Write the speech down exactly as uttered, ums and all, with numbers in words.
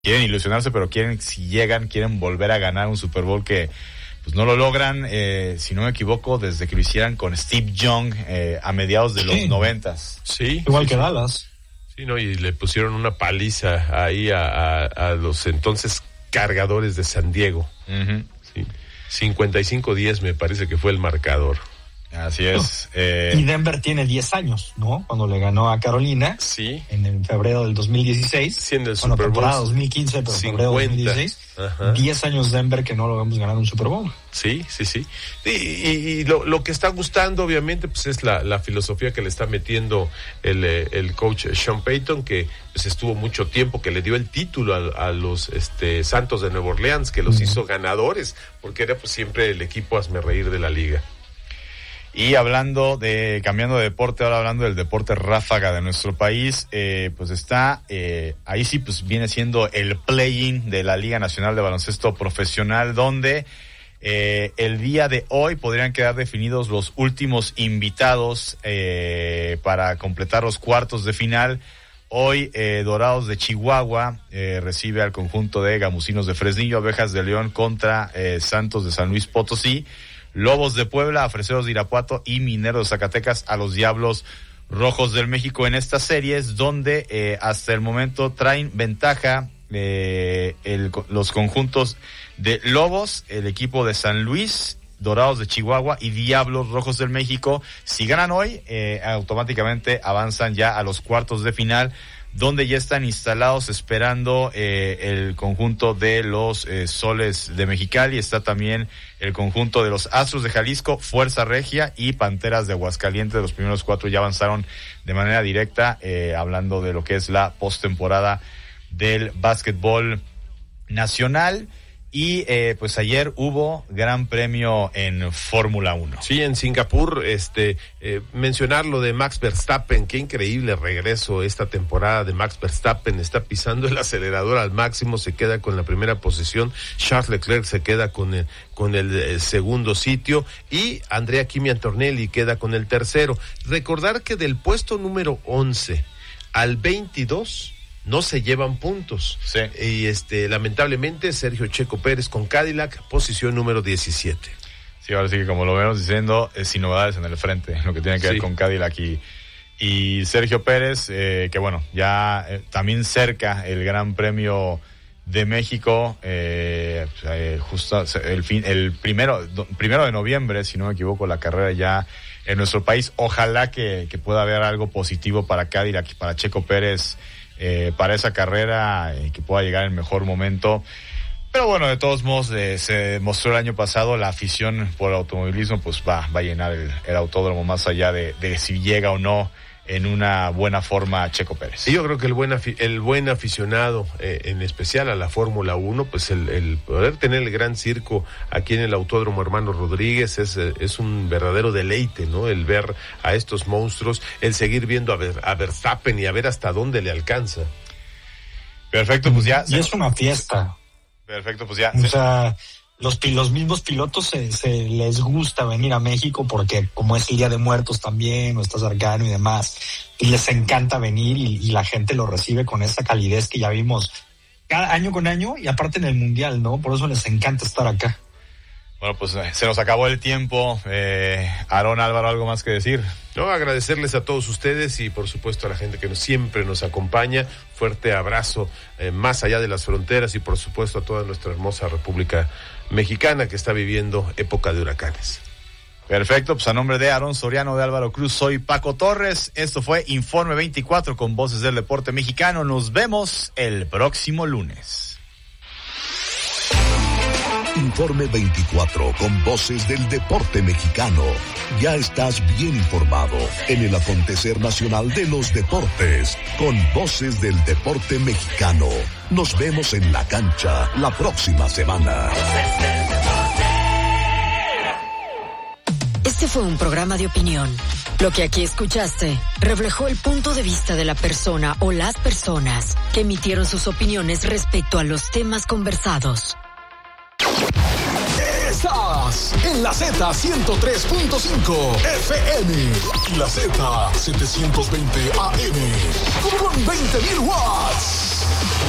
quieren ilusionarse, pero quieren, si llegan, quieren volver a ganar un Super Bowl que pues no lo logran, eh, si no me equivoco, desde que lo hicieran con Steve Young eh, a mediados de sí. los noventas. Sí. Igual sí, que sí. Dallas. Sí, no, y le pusieron una paliza ahí a, a, a los entonces Cargadores de San Diego. Uh-huh. Sí. cincuenta y cinco diez me parece que fue el marcador. Así es. No. Eh... Y Denver tiene diez años, ¿no? Cuando le ganó a Carolina. Sí. En el febrero del dos mil dieciséis. Siendo el bueno, Super Bowl. temporada dos mil quince, pero cincuenta. febrero dos mil dieciséis. Ajá. diez años Denver que no logramos ganar un Super Bowl. Sí, sí, sí. Y, y, y lo, lo que está gustando, obviamente, pues es la, la filosofía que le está metiendo el, el coach Sean Payton, que pues estuvo mucho tiempo, que le dio el título a, a los este, Santos de Nueva Orleans, que los mm. hizo ganadores, porque era pues siempre el equipo hazmerreír de la liga. Y hablando de, cambiando de deporte, ahora hablando del deporte ráfaga de nuestro país, eh, pues está, eh, ahí sí pues viene siendo el play-in de la Liga Nacional de Baloncesto Profesional, donde eh, el día de hoy podrían quedar definidos los últimos invitados eh, para completar los cuartos de final. Hoy eh, Dorados de Chihuahua eh, recibe al conjunto de Gamusinos de Fresnillo, Abejas de León contra eh, Santos de San Luis Potosí, Lobos de Puebla, Freseros de Irapuato y Mineros de Zacatecas a los Diablos Rojos del México en estas series, donde eh, hasta el momento traen ventaja eh, el, los conjuntos de Lobos, el equipo de San Luis, Dorados de Chihuahua y Diablos Rojos del México. Si ganan hoy, eh, automáticamente avanzan ya a los cuartos de final, donde ya están instalados esperando eh, el conjunto de los eh, Soles de Mexicali. Está también el conjunto de los Astros de Jalisco, Fuerza Regia y Panteras de Aguascalientes. Los primeros cuatro ya avanzaron de manera directa, eh, hablando de lo que es la postemporada del básquetbol nacional. Y eh, pues ayer hubo gran premio en Fórmula uno. Sí, en Singapur, este, eh, mencionar lo de Max Verstappen, qué increíble regreso esta temporada de Max Verstappen, está pisando el acelerador al máximo, se queda con la primera posición, Charles Leclerc se queda con el, con el, el segundo sitio y Andrea Kimi Antonelli queda con el tercero. Recordar que del puesto número once al veintidós no se llevan puntos. Sí. Y este, lamentablemente, Sergio Checo Pérez con Cadillac, posición número diecisiete. Sí, ahora sí que como lo vemos diciendo, es sin novedades en el frente, lo que tiene que ver sí. con Cadillac y, y Sergio Pérez, eh, que bueno, ya eh, también cerca el Gran Premio de México, eh, eh, justo el fin, el primero, do, primero de noviembre, si no me equivoco, la carrera ya en nuestro país. Ojalá que, que pueda haber algo positivo para Cadillac y para Checo Pérez, Eh, para esa carrera, eh, que pueda llegar en mejor momento. Pero bueno, de todos modos, eh, se demostró el año pasado, la afición por el automovilismo pues va, va a llenar el, el autódromo, más allá de, de si llega o no en una buena forma Checo Pérez. Y yo creo que el buen, afi- el buen aficionado, eh, en especial a la Fórmula uno, pues el, el poder tener el gran circo aquí en el Autódromo Hermano Rodríguez es, es un verdadero deleite, ¿no? El ver a estos monstruos, el seguir viendo a, ver, a Verstappen y a ver hasta dónde le alcanza. Perfecto, pues ya. Y es una fiesta. Perfecto, pues ya. O sea, los, los mismos pilotos se, se les gusta venir a México porque como es el Día de Muertos también, o está cercano y demás, y les encanta venir y, y la gente lo recibe con esa calidez que ya vimos cada año con año y aparte en el Mundial, ¿no? Por eso les encanta estar acá. Bueno, pues eh, se nos acabó el tiempo. Eh, Aarón, Álvaro, ¿algo más que decir? No, agradecerles a todos ustedes y por supuesto a la gente que nos, siempre nos acompaña. Fuerte abrazo eh, más allá de las fronteras y por supuesto a toda nuestra hermosa República Mexicana que está viviendo época de huracanes. Perfecto, pues a nombre de Aarón Soriano, de Álvaro Cruz, soy Paco Torres. Esto fue Informe veinticuatro con Voces del Deporte Mexicano. Nos vemos el próximo lunes. Informe veinticuatro con Voces del Deporte Mexicano. Ya estás bien informado en el acontecer nacional de los deportes con Voces del Deporte Mexicano. Nos vemos en la cancha la próxima semana. Este fue un programa de opinión. Lo que aquí escuchaste reflejó el punto de vista de la persona o las personas que emitieron sus opiniones respecto a los temas conversados. Estás en la Z ciento tres punto cinco F M y la Z setecientos veinte A M con veinte mil watts.